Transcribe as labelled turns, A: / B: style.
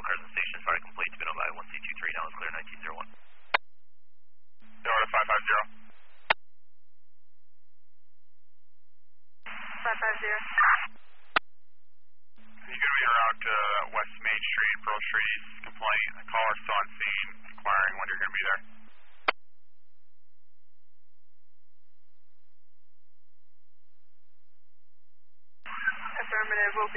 A: clear the station. Sorry, complete. Been by 1C23, now it's clear 1901.
B: Delta 550.
C: 550.
B: You going to be around West Main Street, Pearl Street, complaint. The caller still on scene, inquiring when you're going to be there.
C: Affirmative, we'll be